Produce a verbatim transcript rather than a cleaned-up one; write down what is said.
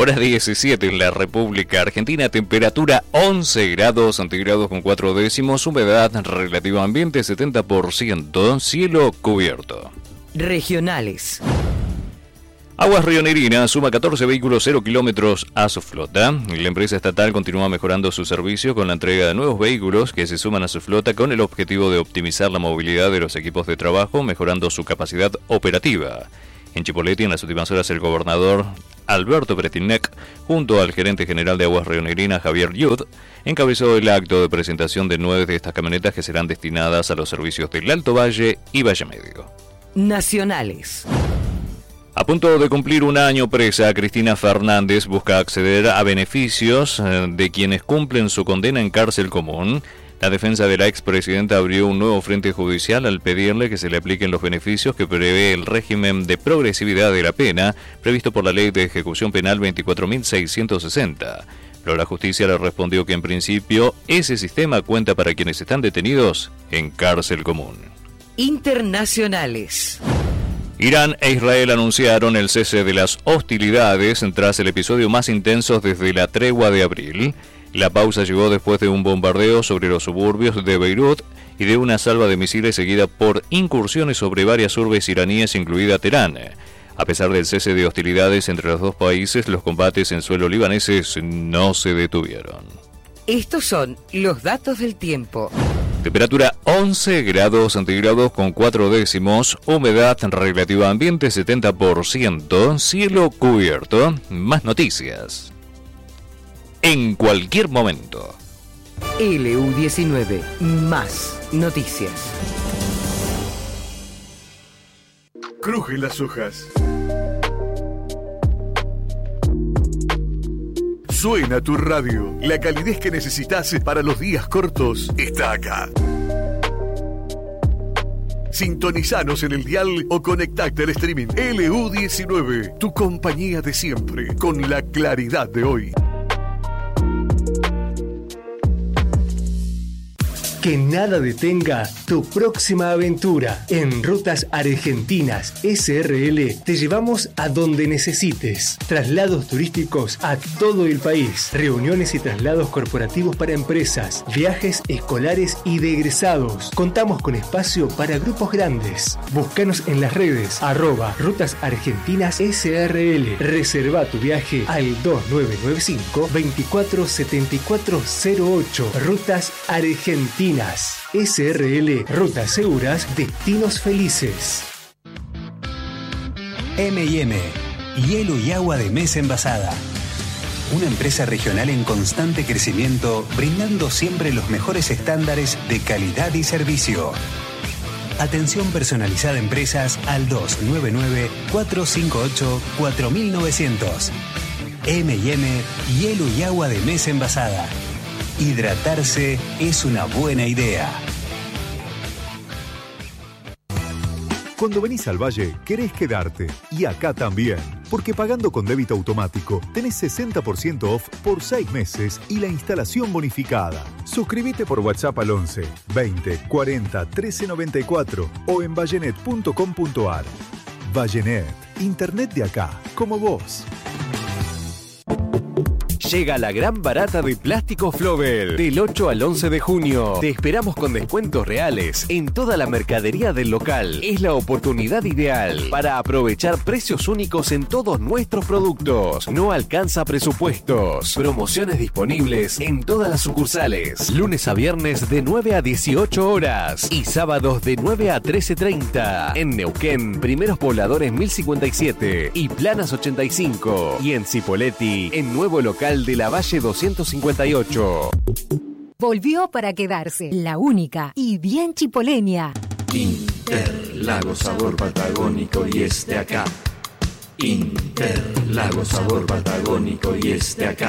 Hora diecisiete en la República Argentina, temperatura once grados centígrados con cuatro décimos, humedad relativa ambiente setenta por ciento, cielo cubierto. Regionales. Aguas Río Nerina suma catorce vehículos cero kilómetros a su flota. La empresa estatal continúa mejorando su servicio con la entrega de nuevos vehículos que se suman a su flota con el objetivo de optimizar la movilidad de los equipos de trabajo, mejorando su capacidad operativa. En Chipoleti, en las últimas horas, el gobernador Alberto Bretinec, junto al gerente general de Aguas Río Nerina, Javier Yud, encabezó el acto de presentación de nueve de estas camionetas que serán destinadas a los servicios del Alto Valle y Valle Medio. Nacionales. A punto de cumplir un año presa, Cristina Fernández busca acceder a beneficios de quienes cumplen su condena en cárcel común. La defensa de la expresidenta abrió un nuevo frente judicial al pedirle que se le apliquen los beneficios que prevé el régimen de progresividad de la pena previsto por la Ley de Ejecución Penal veinticuatro mil seiscientos sesenta. Pero la justicia le respondió que en principio ese sistema cuenta para quienes están detenidos en cárcel común. Internacionales. Irán e Israel anunciaron el cese de las hostilidades tras el episodio más intenso desde la tregua de abril. La pausa llegó después de un bombardeo sobre los suburbios de Beirut y de una salva de misiles seguida por incursiones sobre varias urbes iraníes, incluida Teherán. A pesar del cese de hostilidades entre los dos países, los combates en suelo libaneses no se detuvieron. Estos son los datos del tiempo. Temperatura once grados centígrados con cuatro décimos, humedad relativa ambiente setenta por ciento, cielo cubierto. Más noticias en cualquier momento. L U diecinueve, más noticias. Crujen las hojas. Suena tu radio. La calidez que necesitas para los días cortos está acá. Sintonizanos en el dial o conectate al streaming. L U diecinueve, tu compañía de siempre, con la claridad de hoy. Que nada detenga tu próxima aventura. En Rutas Argentinas S R L te llevamos a donde necesites. Traslados turísticos a todo el país. Reuniones y traslados corporativos para empresas. Viajes escolares y de egresados. Contamos con espacio para grupos grandes. Búscanos en las redes arroba Rutas Argentinas S R L. Reserva tu viaje al dos nueve nueve cinco, veinticuatro setenta y cuatro cero ocho. Rutas Argentinas S R L, rutas seguras, destinos felices. eme y eme, hielo y agua de mesa envasada. Una empresa regional en constante crecimiento, brindando siempre los mejores estándares de calidad y servicio. Atención personalizada a empresas al dos nueve nueve, cuatro cinco ocho, cuatro nueve cero cero. eme y eme, hielo y agua de mesa envasada. Hidratarse es una buena idea. Cuando venís al Valle, querés quedarte. Y acá también. Porque pagando con débito automático, tenés sesenta por ciento off por seis meses y la instalación bonificada. Suscríbete por WhatsApp al once, veinte, cuarenta, trece noventa y cuatro o en vallenet punto com punto ar. Vallenet, internet de acá, como vos. Llega la gran barata de Plástico Flobel. Del ocho al once de junio. Te esperamos con descuentos reales en toda la mercadería del local. Es la oportunidad ideal para aprovechar precios únicos en todos nuestros productos. No alcanza presupuestos. Promociones disponibles en todas las sucursales. Lunes a viernes de nueve a dieciocho horas. Y sábados de nueve a trece treinta. En Neuquén, Primeros Pobladores mil cincuenta y siete y Planas ochenta y cinco. Y en Cipolletti, en nuevo local de la Valle doscientos cincuenta y ocho. Volvió para quedarse, la única y bien chipoleña. Interlago, sabor patagónico y este acá. Interlago, sabor patagónico y este acá.